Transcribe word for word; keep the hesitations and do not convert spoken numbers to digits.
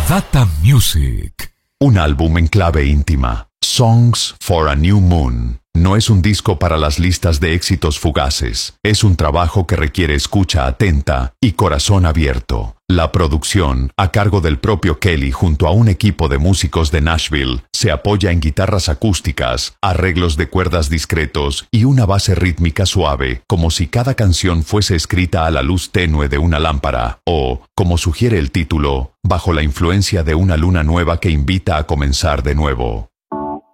Data Music. Un álbum en clave íntima. Songs for a New Moon. No es un disco para las listas de éxitos fugaces. Es un trabajo que requiere escucha atenta y corazón abierto. La producción, a cargo del propio Kelly junto a un equipo de músicos de Nashville, se apoya en guitarras acústicas, arreglos de cuerdas discretos y una base rítmica suave, como si cada canción fuese escrita a la luz tenue de una lámpara, o, como sugiere el título, bajo la influencia de una luna nueva que invita a comenzar de nuevo.